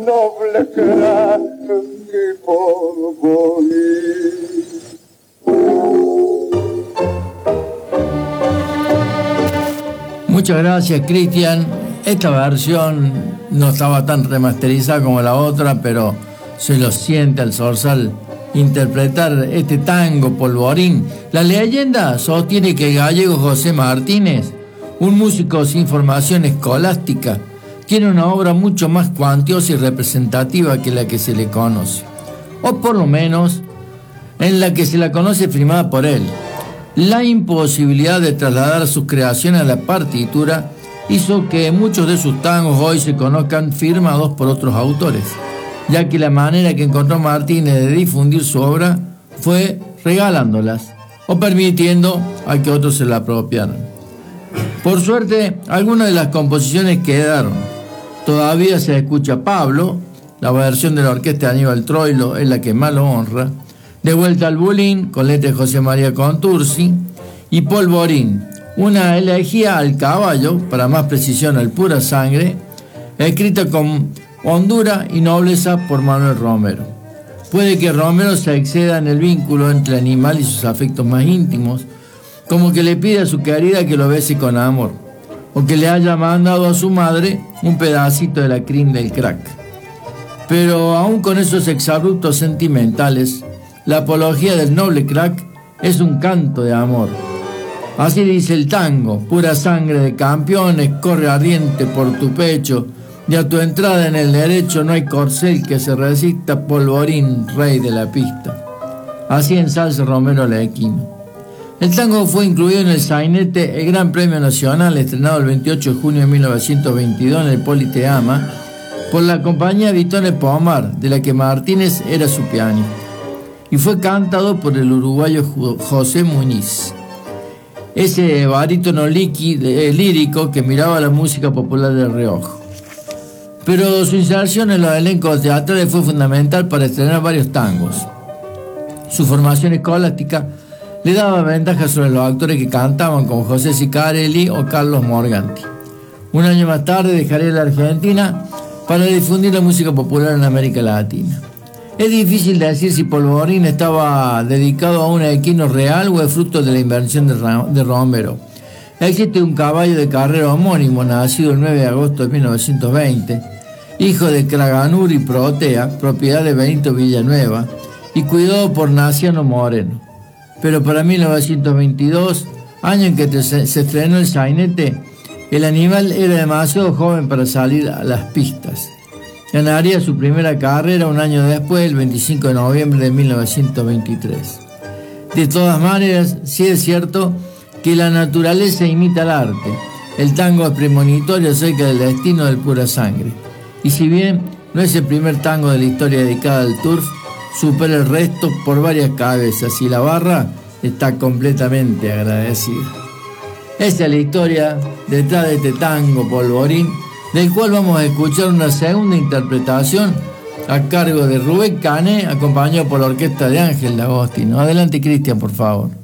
noble crack que polvorín. Muchas gracias, Cristian. Esta versión no estaba tan remasterizada como la otra, pero se lo siente al zorzal interpretar este tango polvorín. La leyenda sostiene que el gallego José Martínez, un músico sin formación escolástica, tiene una obra mucho más cuantiosa y representativa que la que se le conoce, o por lo menos en la que se la conoce firmada por él. La imposibilidad de trasladar sus creaciones a la partitura hizo que muchos de sus tangos hoy se conozcan firmados por otros autores, ya que la manera que encontró Martínez de difundir su obra fue regalándolas o permitiendo a que otros se la apropiaran. Por suerte, algunas de las composiciones quedaron. Todavía se escucha Pablo, la versión de la orquesta de Aníbal Troilo es la que más lo honra, De vuelta al bulín, con letra de José María Contursi, y Polvorín, una elegía al caballo, para más precisión al Pura Sangre, escrita con hondura y nobleza por Manuel Romero. Puede que Romero se exceda en el vínculo entre el animal y sus afectos más íntimos, como que le pide a su querida que lo bese con amor, o que le haya mandado a su madre un pedacito de la crin del crack. Pero aún con esos exabruptos sentimentales, la apología del noble crack es un canto de amor. Así dice el tango: pura sangre de campeones corre ardiente por tu pecho, y a tu entrada en el derecho no hay corcel que se resista, Polvorín, rey de la pista. Así ensalza Romero Lequino. El tango fue incluido en el sainete El Gran Premio Nacional, estrenado el 28 de junio de 1922 en el Politeama, por la compañía Vitone Pomar, de la que Martínez era su pianista, y fue cantado por el uruguayo José Muñiz, ese barítono lírico que miraba la música popular de reojo. Pero su inserción en los elencos teatrales fue fundamental para estrenar varios tangos. Su formación escolástica le daba ventajas sobre los actores que cantaban, como José Sicarelli o Carlos Morganti. Un año más tarde dejaría la Argentina para difundir la música popular en América Latina. Es difícil decir si Polvorín estaba dedicado a un equino real o es fruto de la invención de Romero. Existe un caballo de carrera homónimo, nacido el 9 de agosto de 1920, hijo de Craganur y Protea, propiedad de Benito Villanueva, y cuidado por Naciano Moreno. Pero para 1922, año en que se estrenó el sainete, el animal era demasiado joven para salir a las pistas. Ganaría su primera carrera un año después, el 25 de noviembre de 1923. De todas maneras, sí es cierto que la naturaleza imita al arte. El tango es premonitorio acerca del destino del Pura Sangre. Y si bien no es el primer tango de la historia dedicada al turf, supera el resto por varias cabezas y la barra está completamente agradecida. Esta es la historia detrás de este tango Polvorín, del cual vamos a escuchar una segunda interpretación a cargo de Rubén Cané, acompañado por la orquesta de Ángel D'Agostino. Adelante, Cristian, por favor.